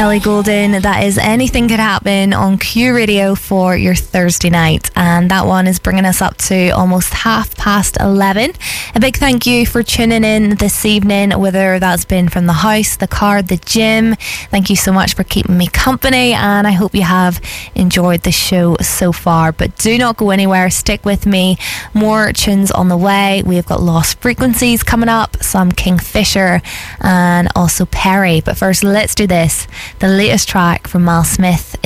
Ellie Goulding, that is Anything Could Happen on Q Radio for your Thursday night, and that one is bringing us up to almost 11:30. A big thank you for tuning in this evening, whether that's been from the house, the car, the gym. Thank you so much for keeping me company, and I hope you have enjoyed the show so far. But do not go anywhere, stick with me. More tunes on the way. We've got Lost Frequencies coming up, some Kingfisher, and also Perry. But first, let's do this. The latest track from Mal Smith